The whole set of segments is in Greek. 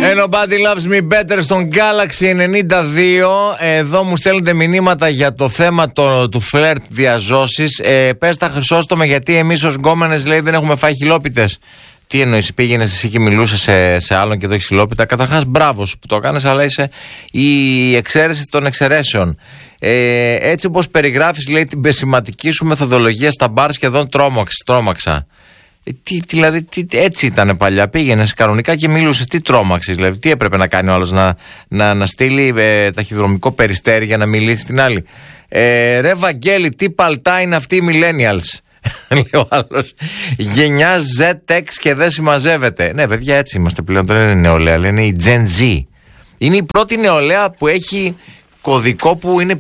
Nobody loves me better στον Galaxy 92. Εδώ μου στέλνετε μηνύματα για το θέμα του φλερτ διαζώσεις. Πες τα Χρυσόστομε, γιατί εμείς ως γκόμενες, λέει, δεν έχουμε φάει χιλόπιτες. Τι εννοείς, πήγαινες εσύ και μιλούσες σε άλλον και εδώ έχεις χιλόπιτα? Καταρχάς, μπράβο σου που το κάνεις, αλλά είσαι η εξαίρεση των εξαιρέσεων. Έτσι όπως περιγράφεις, λέει, την πεσηματική σου μεθοδολογία στα μπαρ, σχεδόν τρόμαξα. Δηλαδή, έτσι ήταν παλιά. Πήγαινες κανονικά και μιλούσες. Τι τρόμαξες, δηλαδή, τι έπρεπε να κάνει ο άλλος, να στείλει ταχυδρομικό περιστέρι για να μιλήσει στην άλλη? Ρε Βαγγέλη, τι παλτά είναι αυτοί οι millennials, λέει ο άλλος. Γενιά ZX και δεν συμμαζεύεται. Ναι, παιδιά, έτσι είμαστε πλέον. Δεν είναι νεολαία, λένε η Gen Z. Είναι η πρώτη νεολαία που έχει κωδικό που είναι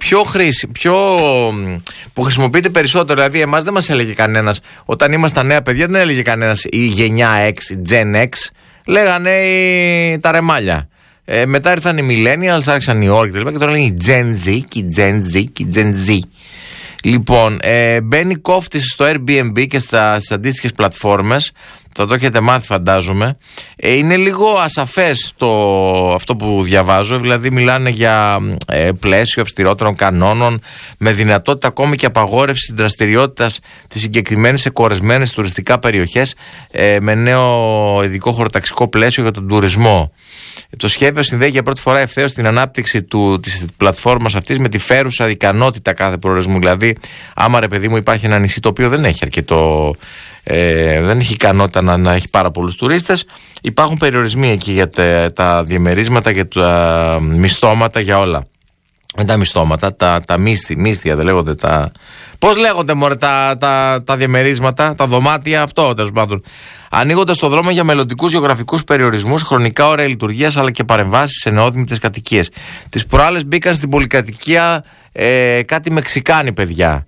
που χρησιμοποιείται περισσότερο. Δηλαδή, εμάς δεν μας έλεγε κανένας, όταν ήμασταν νέα παιδιά, δεν έλεγε κανένας η γενιά X, η Gen X. Λέγανε τα ρεμάλια. Μετά ήρθαν οι millennials, άρχισαν οι όροι και τώρα λένε η Gen Z και η Gen Z και η Gen Z. Λοιπόν, μπαίνει κόφτης στο Airbnb και στις αντίστοιχες πλατφόρμες. Θα το έχετε μάθει, φαντάζομαι. Είναι λίγο ασαφές αυτό που διαβάζω. Δηλαδή μιλάνε για πλαίσιο αυστηρότερων κανόνων, με δυνατότητα ακόμη και απαγόρευση της δραστηριότητας της συγκεκριμένης σε κορεσμένες τουριστικά περιοχές, με νέο ειδικό χωροταξικό πλαίσιο για τον τουρισμό. Το σχέδιο συνδέει για πρώτη φορά ευθέως την ανάπτυξη της πλατφόρμας αυτής με τη φέρουσα ικανότητα κάθε προορισμού. Δηλαδή, άμα, ρε παιδί μου, υπάρχει ένα νησί το οποίο δεν έχει αρκετό, δεν έχει ικανότητα να έχει πάρα πολλούς τουρίστες, υπάρχουν περιορισμοί εκεί για τα διαμερίσματα, για τα μισθώματα, για όλα. Δεν τα μισθώματα, τα μίσθια δεν λέγονται, πώς λέγονται, μωρέ, τα διαμερίσματα, τα δωμάτια, αυτό τέλος πάντων. Ανοίγοντας το δρόμο για μελλοντικούς γεωγραφικούς περιορισμούς, χρονικά όρια λειτουργίας, αλλά και παρεμβάσεις σε νεόδημητες κατοικίες. Τις προάλλες μπήκαν στην πολυκατοικία κάτι Μεξικάνοι, παιδιά.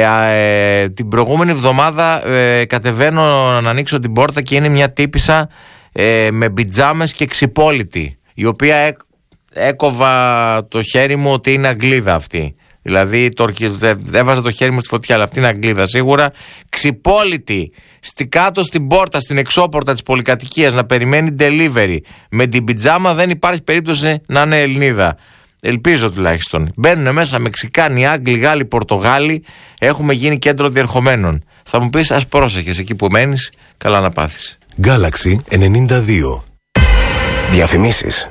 Την προηγούμενη εβδομάδα κατεβαίνω να ανοίξω την πόρτα και είναι μια τύπισσα με πιτζάμες και ξυπόλυτη, η οποία έκοβα το χέρι μου ότι είναι Αγγλίδα αυτή. Δηλαδή έβαζα το χέρι μου στη φωτιά, αλλά αυτή είναι Αγγλίδα σίγουρα. Ξυπόλυτη, κάτω στην πόρτα, στην εξώπορτα της πολυκατοικίας, να περιμένει delivery. Με την πιτζάμα δεν υπάρχει περίπτωση να είναι Ελληνίδα. Ελπίζω τουλάχιστον. Μπαίνουν μέσα Μεξικάνοι, Άγγλοι, Γάλλοι, Πορτογάλοι. Έχουμε γίνει κέντρο διερχομένων. Θα μου πεις, ας πρόσεχες εκεί που μένεις, καλά να πάθεις. Galaxy 92. Διαφημίσεις.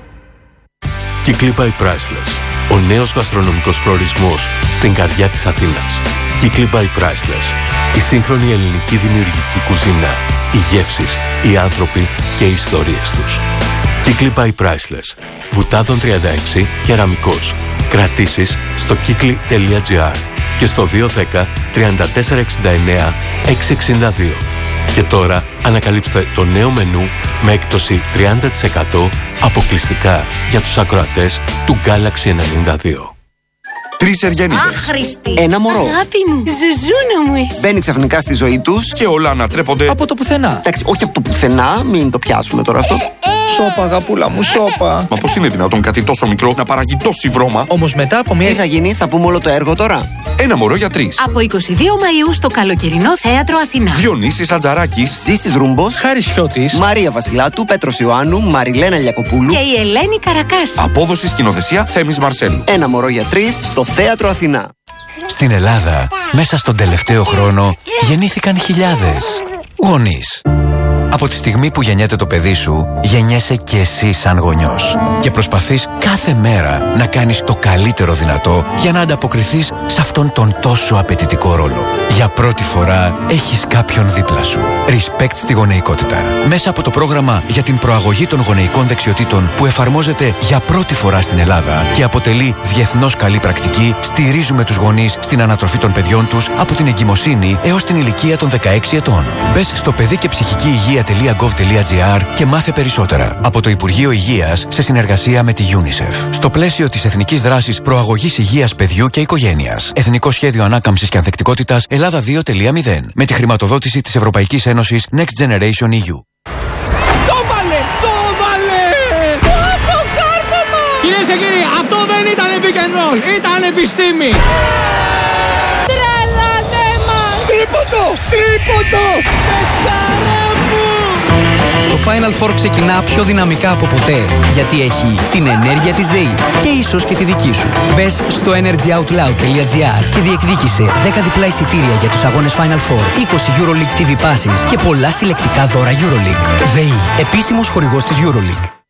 Κύκλοι by Priceless. Ο νέος γαστρονομικός προορισμός στην καρδιά της Αθήνας. Κύκλοι by Priceless. Η σύγχρονη ελληνική δημιουργική κουζίνα. Οι γεύσεις, οι άνθρωποι και οι ιστορίες τους. Κύκλοι by Priceless. Βουτάδων 36, Κεραμικός. Κρατήσεις στο κύκλοι.gr και στο 210 3469 662. Και τώρα ανακαλύψτε το νέο μενού με έκπτωση 30% αποκλειστικά για τους ακροατές του Galaxy 92. 3 Εργένιδες. Άχρηστη. Ένα μωρό. Αγάπη μου. Ζουζούνα μου εσύ. Μπαίνει ξαφνικά στη ζωή τους και όλα ανατρέπονται από το πουθενά. Εντάξει, όχι από το πουθενά, μην το πιάσουμε τώρα αυτό. Σώπα, αγαπούλα μου, σώπα. Μα πώς είναι δυνατόν κάτι τόσο μικρό να παράγει τόση βρώμα? Όμως μετά από μια. Τι θα γίνει, θα πούμε όλο το έργο τώρα. Ένα μωρό για 3. Από 22 Μαΐου στο καλοκαιρινό θέατρο Αθηνά. Διονύσης Ατζαράκης, Ζήσης Ρούμπος, Χάρης Χιώτης, Μαρία Βασιλάτου, Πέτρος Ιωάννου, Μαριλένα Λιακοπούλου και η Ελένη Καρακάση. απόδοση σκηνοθεσία Θέμης Μαρσέλου. Ένα μωρό για 3 στο θέατρο Αθηνά. Στην Ελλάδα, μέσα στον τελευταίο χρόνο, γεννήθηκαν χιλιάδες γονείς. Από τη στιγμή που γεννιέται το παιδί σου, γεννιέσαι και εσύ σαν γονιός. Και προσπαθείς κάθε μέρα να κάνεις το καλύτερο δυνατό για να ανταποκριθείς σε αυτόν τον τόσο απαιτητικό ρόλο. Για πρώτη φορά έχεις κάποιον δίπλα σου. Respect στη γονεϊκότητα. Μέσα από το πρόγραμμα για την προαγωγή των γονεϊκών δεξιοτήτων που εφαρμόζεται για πρώτη φορά στην Ελλάδα και αποτελεί διεθνώς καλή πρακτική, στηρίζουμε τους γονείς στην ανατροφή των παιδιών τους από την εγκυμοσύνη έως την ηλικία των 16 ετών. Μπες στο παιδί και ψυχική υγεία.gov.gr και μάθε περισσότερα. Από το Υπουργείο Υγείας σε συνεργασία με τη UNICEF. Στο πλαίσιο της Εθνικής Δράσης Προαγωγής Υγείας Παιδιού και Οικογένειας. Εθνικό Σχέδιο Ανάκαμψης και Ανθεκτικότητας Ελλάδα 2.0. Με τη χρηματοδότηση της Ευρωπαϊκής Ένωσης Next Generation EU. Το βάλε! Το κάρφωμα! Κυρίες και κύριοι, αυτό δεν ήταν pick and roll, ήταν επιστήμη! Τρελανέ μας! Τρίποντο! Παιδιάρα μου! Το Final Four ξεκινά πιο δυναμικά από ποτέ. Γιατί έχει την ενέργεια της ΔΕΗ και ίσως και τη δική σου. Μπες στο energyoutloud.gr και διεκδίκησε 10 διπλά εισιτήρια για τους αγώνες Final Four, 20 EuroLeague TV Passes και πολλά συλλεκτικά δώρα EuroLeague. ΔΕΗ, επίσημος χορηγός της EuroLeague.